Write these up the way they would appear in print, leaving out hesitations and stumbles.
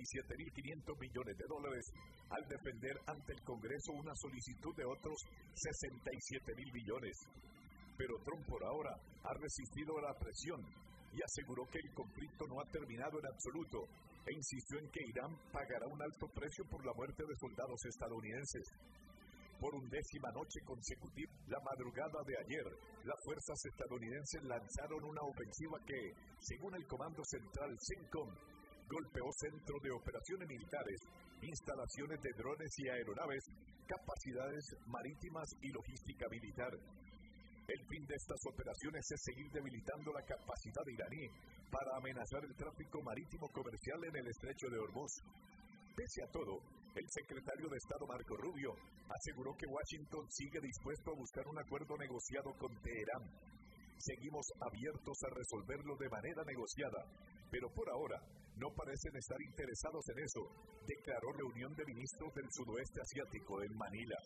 $67.500 millones al defender ante el Congreso una solicitud de otros $67.000 millones. Pero Trump por ahora ha resistido la presión y aseguró que el conflicto no ha terminado en absoluto e insistió en que Irán pagará un alto precio por la muerte de soldados estadounidenses. Por 11ª noche consecutiva, la madrugada de ayer, las fuerzas estadounidenses lanzaron una ofensiva que, según el Comando Central CENTCOM, golpeó centros de operaciones militares, instalaciones de drones y aeronaves, capacidades marítimas y logística militar. El fin de estas operaciones es seguir debilitando la capacidad iraní para amenazar el tráfico marítimo comercial en el estrecho de Hormuz. Pese a todo, el secretario de Estado Marco Rubio aseguró que Washington sigue dispuesto a buscar un acuerdo negociado con Teherán. Seguimos abiertos a resolverlo de manera negociada, pero por ahora no parecen estar interesados en eso, declaró reunión de ministros del sudoeste asiático en Manila.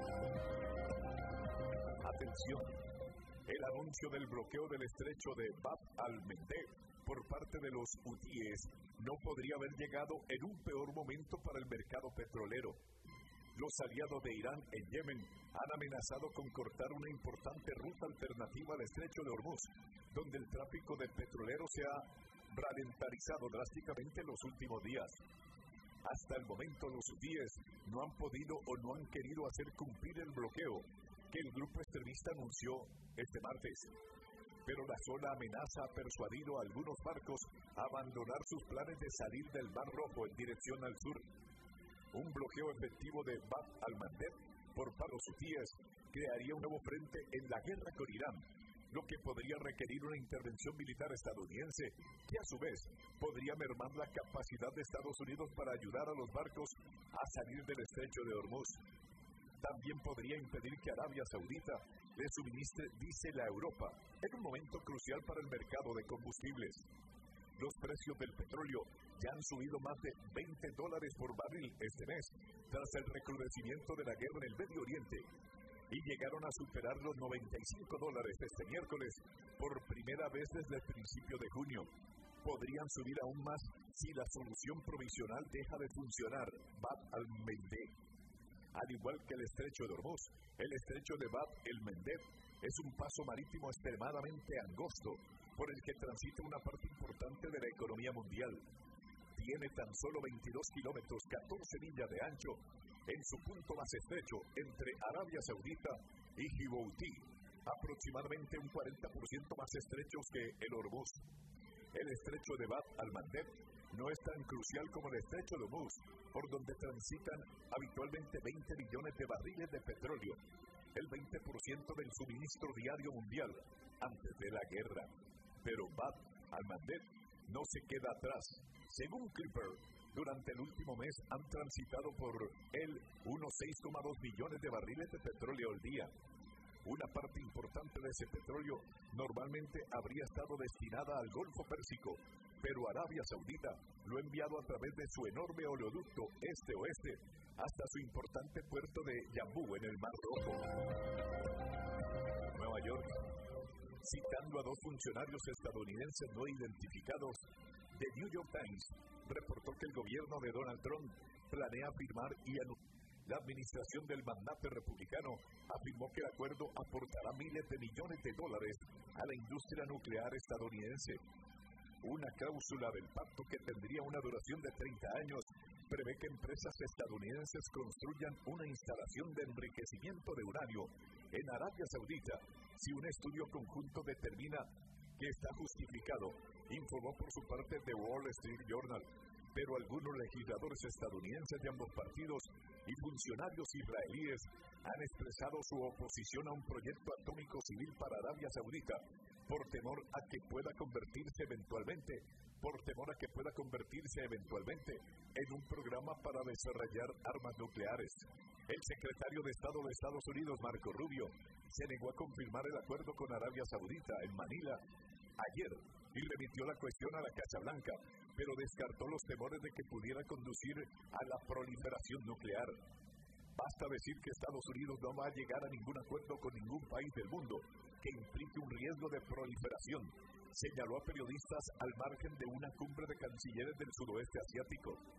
Atención, el anuncio del bloqueo del estrecho de Bab al-Mandeb por parte de los hutíes no podría haber llegado en un peor momento para el mercado petrolero. Los aliados de Irán en Yemen han amenazado con cortar una importante ruta alternativa al estrecho de Hormuz, donde el tráfico de petroleros se ha ralentizado drásticamente en los últimos días. Hasta el momento los hutíes no han podido o no han querido hacer cumplir el bloqueo que el grupo extremista anunció este martes. Pero la sola amenaza ha persuadido a algunos barcos a abandonar sus planes de salir del Mar Rojo en dirección al sur. Un bloqueo efectivo de Bab al-Mandeb por parte de los hutíes crearía un nuevo frente en la guerra con Irán, lo que podría requerir una intervención militar estadounidense, que a su vez podría mermar la capacidad de Estados Unidos para ayudar a los barcos a salir del estrecho de Hormuz. También podría impedir que Arabia Saudita le suministre diésel a Europa en un momento crucial para el mercado de combustibles. Los precios del petróleo ya han subido más de $20 por barril este mes, tras el recrudecimiento de la guerra en el Medio Oriente, y llegaron a superar los $95 este miércoles por primera vez desde el principio de junio. Podrían subir aún más si la solución provisional deja de funcionar, Bab al-Mandeb. Al igual que el estrecho de Hormuz, el estrecho de Bab el-Mandeb es un paso marítimo extremadamente angosto por el que transita una parte importante de la economía mundial. Tiene tan solo 22 kilómetros, 14 millas de ancho, en su punto más estrecho entre Arabia Saudita y Djibouti, aproximadamente un 40% más estrechos que el Hormuz. El estrecho de Bab al-Mandeb no es tan crucial como el estrecho de Hormuz, por donde transitan habitualmente 20 millones de barriles de petróleo, el 20% del suministro diario mundial antes de la guerra. Pero Bab al-Mandeb no se queda atrás. Según Clipper, durante el último mes han transitado por él unos 6,2 millones de barriles de petróleo al día. Una parte importante de ese petróleo normalmente habría estado destinada al Golfo Pérsico, pero Arabia Saudita lo ha enviado a través de su enorme oleoducto este-oeste hasta su importante puerto de Yambú en el Mar Rojo. Nueva York. Citando a dos funcionarios estadounidenses no identificados, The New York Times reportó que el gobierno de Donald Trump planea firmar y anunciar. La administración del magnate republicano afirmó que el acuerdo aportará miles de millones de dólares a la industria nuclear estadounidense. Una cláusula del pacto que tendría una duración de 30 años prevé que empresas estadounidenses construyan una instalación de enriquecimiento de uranio en Arabia Saudita si un estudio conjunto determina que está justificado, informó por su parte The Wall Street Journal. Pero algunos legisladores estadounidenses de ambos partidos y funcionarios israelíes han expresado su oposición a un proyecto atómico civil para Arabia Saudita por temor a que pueda convertirse eventualmente en un programa para desarrollar armas nucleares. El secretario de Estado de Estados Unidos, Marco Rubio, se negó a confirmar el acuerdo con Arabia Saudita en Manila ayer y remitió la cuestión a la Casa Blanca, pero descartó los temores de que pudiera conducir a la proliferación nuclear. Basta decir que Estados Unidos no va a llegar a ningún acuerdo con ningún país del mundo que implique un riesgo de proliferación, señaló a periodistas al margen de una cumbre de cancilleres del sudoeste asiático.